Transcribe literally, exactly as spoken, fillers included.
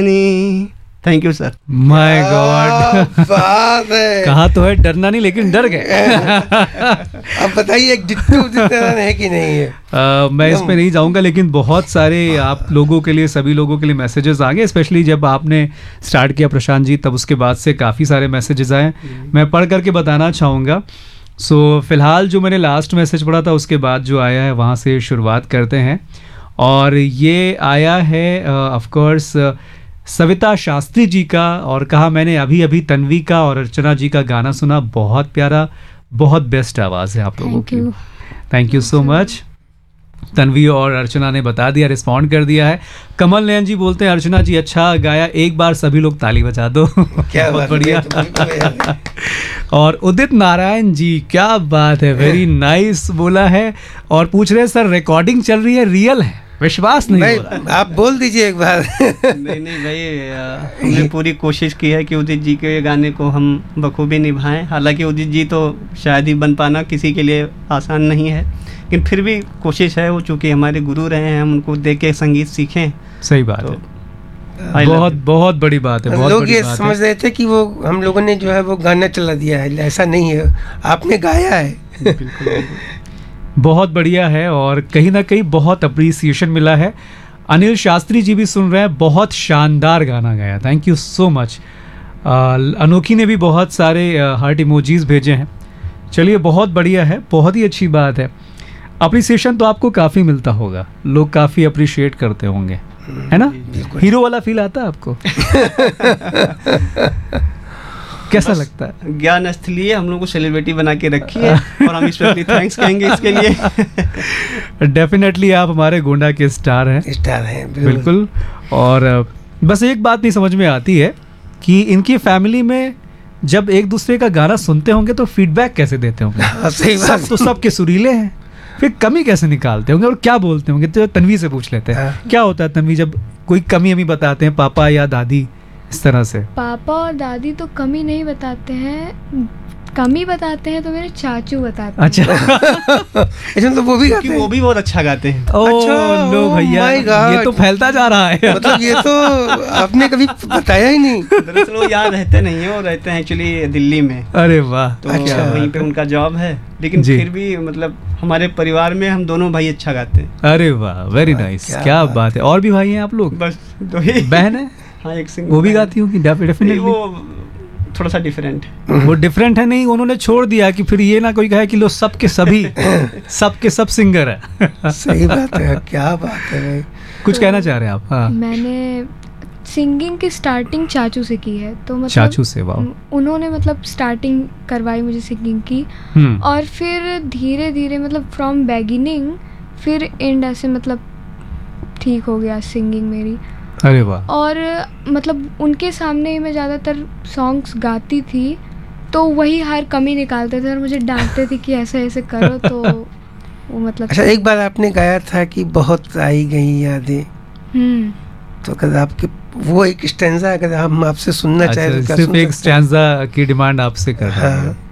नहीं। Thank you sir. My God, बात है। कहा तो है डरना नहीं, लेकिन डर गए। अब बताइए एक डिट्टू जितना है कि नहीं है। uh, मैं इस पे नहीं जाऊंगा, लेकिन बहुत सारे आप लोगों के लिए, सभी लोगों के लिए मैसेजेस आ गए, स्पेशली जब आपने स्टार्ट किया प्रशांत जी, तब उसके बाद से काफ़ी सारे मैसेजेस आए, मैं पढ़ करके बताना चाहूँगा। सो so, फिलहाल जो मैंने लास्ट मैसेज पढ़ा था उसके बाद जो आया है वहाँ से शुरुआत करते हैं। और ये आया है ऑफ कोर्स सविता शास्त्री जी का, और कहा मैंने अभी अभी तन्वी का और अर्चना जी का गाना सुना, बहुत प्यारा, बहुत बेस्ट आवाज़ है आप लोगों की। Thank you so much. Tanvi और अर्चना ने बता दिया, रिस्पॉन्ड कर दिया है। कमल नयन जी बोलते हैं अर्चना जी अच्छा गाया, एक बार सभी लोग ताली बजा दो। क्या बहुत बात है, बढ़िया। और उदित नारायण जी, क्या बात है, वेरी नाइस बोला है। और पूछ रहे हैं सर रिकॉर्डिंग चल रही है, रियल है, विश्वास नहीं हो रहा। आप बोल दीजिए एक बार। नहीं नहीं भाई, हमने पूरी कोशिश की है कि उदित जी के गाने को हम बखूबी निभाएं। हालांकि उदित जी तो शायद ही बन पाना किसी के लिए आसान नहीं है, लेकिन फिर भी कोशिश है, वो चूँकि हमारे गुरु रहे हैं, हम उनको देख के संगीत सीखें। सही बात तो, है, बहुत बहुत बड़ी बात है। बहुत लोग बड़ी ये बात समझ है। रहे थे कि वो हम लोगों ने जो है वो गाना चला दिया है, ऐसा नहीं है, आपने गाया है। बहुत बढ़िया है, और कहीं ना कहीं बहुत अप्रिसिएशन मिला है। अनिल शास्त्री जी भी सुन रहे हैं, बहुत शानदार गाना गाया, थैंक यू सो मच। अनोखी ने भी बहुत सारे हार्ट इमोजीज भेजे हैं। चलिए बहुत बढ़िया है, बहुत ही अच्छी बात है। अप्रिसिएशन तो आपको काफ़ी मिलता होगा, लोग काफ़ी अप्रिशिएट करते होंगे, है ना? हीरो वाला फील आता है आपको? कैसा लगता है? ज्ञान स्थलीय हम लोग को सेलिब्रिटी बना के रखी है, और हम स्पेशली थैंक्स कहेंगे इसके लिए। डेफिनेटली आप हमारे गोंडा के स्टार हैं। स्टार हैं बिल्कुल। और बस एक बात नहीं समझ में आती है कि इनकी फैमिली में जब एक दूसरे का गाना सुनते होंगे तो फीडबैक कैसे देते होंगे? सही बात। सब तो सबके सुरीले हैं, फिर कमी कैसे निकालते होंगे और क्या बोलते होंगे? तो तन्वी से पूछ लेते हैं, क्या होता है तन्वी जब कोई कमी हमें बताते हैं पापा या दादी इस तरह से? पापा और दादी तो कमी नहीं बताते हैं, कमी बताते हैं तो मेरे चाचू बताते हैं। अच्छा। इसमें तो वो भी गाते कि वो हैं। भी बहुत अच्छा गाते हैं। ओ अच्छा, लो oh भैया, my God। ये तो फैलता जा रहा है। मतलब ये तो आपने कभी बताया ही नहीं। दरअसल वो यहाँ रहते नहीं है, वो रहते हैं एक्चुअली दिल्ली में। अरे वाह, तो अच्छा। वहीं पे उनका जॉब है, लेकिन जी। फिर भी मतलब हमारे परिवार में हम दोनों भाई अच्छा गाते हैं। अरे वाह, वेरी नाइस, क्या क्या बात बात है। और भी भाई हैं आप लोग? बस दो ही। बहन है? हाँ, एक सिंगर वो भी है। गाती होंगी डेफिनेटली। वो थोड़ा सा डिफरेंट है। वो डिफरेंट है नहीं, उन्होंने छोड़ दिया कि फिर ये ना कोई कहे कि लो सबके सभी सबके सब सिंगर है। सही बात है, क्या बात है भाई। कुछ कहना चाह रहे हैं आप? हाँ, मैंने सिंगिंग की स्टार्टिंग चाचू से की है, तो मतलब चाचू से, वाह। उन्होंने मतलब स्टार्टिंग करवाई मुझे सिंगिंग की, हम्म, और फिर धीरे धीरे मतलब फ्रॉम बिगिनिंग फिर एंड ऐसे मतलब ठीक हो गया सिंगिंग मेरी। अरे वाह। और मतलब उनके सामने ही मैं ज़्यादातर सॉन्ग्स गाती थी, तो वही हर कमी निकालते थे और मुझे डांटते थे कि ऐसे ऐसे करो, तो वो मतलब। अच्छा, एक बार आपने गाया था कि बहुत आई गई यादें, हम्म तो अगर आपके वो एक स्टैंजा अगर हम आपसे सुनना अच्छा, चाहें तो क्या सिर्फ सुन एक सकते हैं? स्टैंजा की डिमांड आपसे कर रहे हैं। हाँ।